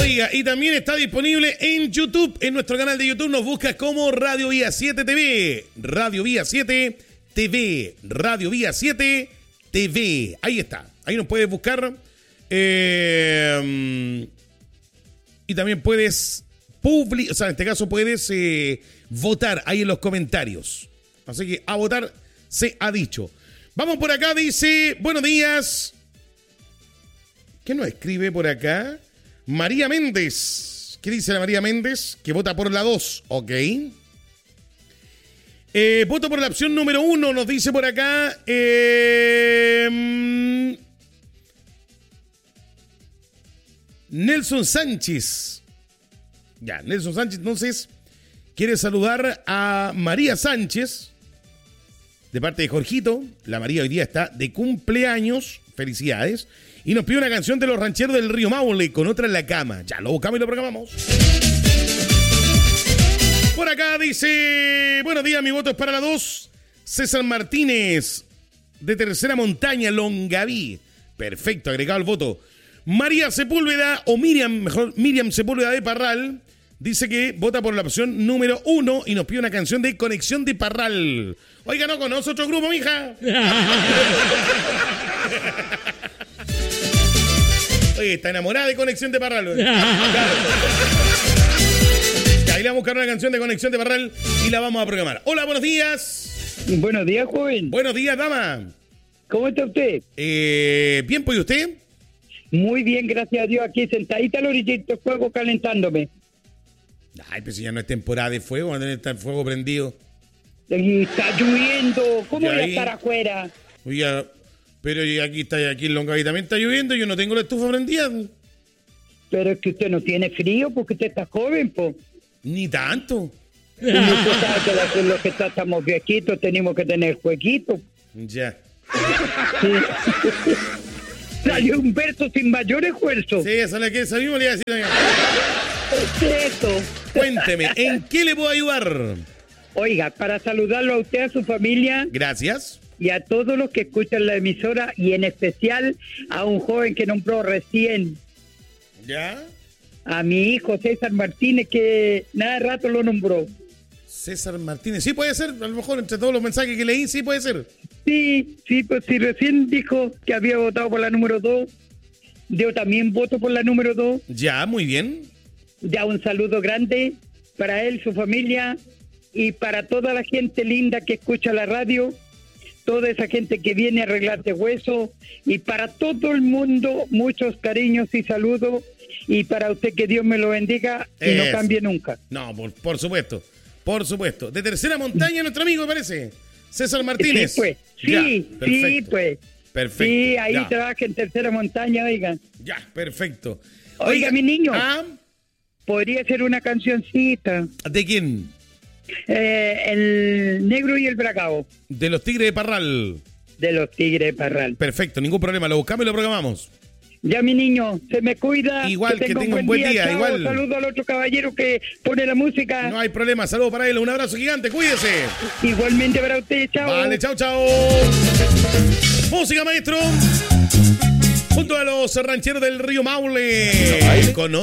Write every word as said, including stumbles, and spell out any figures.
Oiga, y también está disponible en YouTube, en nuestro canal de YouTube. Nos buscas como Radio Vía siete T V. Radio Vía siete T V. Radio Vía siete T V. Ahí está. Ahí nos puedes buscar. Eh, y también puedes publicar, o sea, en este caso puedes eh, votar ahí en los comentarios. Así que a votar se ha dicho. Vamos por acá, dice, buenos días. ¿Qué nos escribe por acá? María Méndez. ¿Qué dice la María Méndez? Que vota por la dos. Ok. Eh, voto por la opción número uno, nos dice por acá. Eh, Nelson Sánchez. Ya, Nelson Sánchez, entonces, quiere saludar a María Sánchez, de parte de Jorgito. La María hoy día está de cumpleaños. Felicidades. Y nos pide una canción de los rancheros del Río Maule, con otra en la cama. Ya, lo buscamos y lo programamos. Por acá dice, buenos días, mi voto es para la dos. César Martínez, de Tercera Montaña, Longaví. Perfecto, agregado el voto. María Sepúlveda, o Miriam, mejor, Miriam Sepúlveda de Parral, dice que vota por la opción número uno y nos pide una canción de Conexión de Parral. Oiga, ¿no conoce otro grupo, mija? Oye, está enamorada de Conexión de Parral. Claro. Ahí le vamos a buscar una canción de Conexión de Parral y la vamos a programar. Hola, buenos días. Buenos días, joven. Buenos días, dama. ¿Cómo está usted? Eh, bien, pues, ¿y usted? Muy bien, gracias a Dios. Aquí sentadita al orillito del fuego calentándome. Ay, pues si ya no es temporada de fuego, van a tener el fuego prendido. Y está lloviendo. ¿Cómo ¿Y voy a ahí? estar afuera? Oiga, pero aquí está, aquí en Longaví también está lloviendo, yo no tengo la estufa prendida. Pero es que usted no tiene frío porque usted está joven, po. Ni tanto. Y usted sabe que la- los que está- estamos viejitos tenemos que tener jueguitos. Ya. Sí. Salió un verso sin mayor esfuerzo. Sí, esa es la que esa misma le iba a decir. Oiga. Es eso. Cuénteme, ¿en qué le puedo ayudar? Oiga, para saludarlo a usted, a su familia Gracias. y a todos los que escuchan la emisora y en especial a un joven que nombró recién, ¿Ya? a mi hijo César Martínez, que nada de rato lo nombró. César Martínez. Sí, puede ser. A lo mejor entre todos los mensajes que leí, sí puede ser. Sí, sí, pues si recién dijo que había votado por la número dos, yo también voto por la número dos. Ya, muy bien. Ya un saludo grande para él, su familia y para toda la gente linda que escucha la radio, toda esa gente que viene a arreglarte hueso y para todo el mundo muchos cariños y saludos y para usted que Dios me lo bendiga y no Eso. cambie nunca. No, por, por supuesto. Por supuesto. De Tercera Montaña, nuestro amigo, me parece. César Martínez. Sí, pues, sí, Ya, sí, perfecto. pues. Perfecto. Sí, ahí Ya. trabaja en Tercera Montaña, oiga. Ya, perfecto. Oiga, mi niño. ¿Ah? Podría ser una cancioncita. ¿De quién? Eh, el Negro y el Bragao, De los Tigres de Parral. de los Tigres de Parral. Perfecto, ningún problema. Lo buscamos y lo programamos. Ya, mi niño, se me cuida. Igual, que tenga un buen día, Chao, igual. saludo al otro caballero que pone la música. No hay problema. Saludos para él. Un abrazo gigante. Cuídese. Igualmente para usted, chao. Vale, chao, chao. Música, maestro. Junto a los rancheros del Río Maule. Con